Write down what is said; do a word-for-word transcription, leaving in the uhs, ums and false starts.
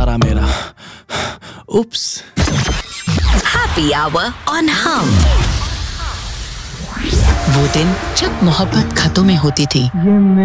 सारा मेरा। उप्स। Happy Hour on Hum। वो दिन जब मोहब्बत खतों में होती थी।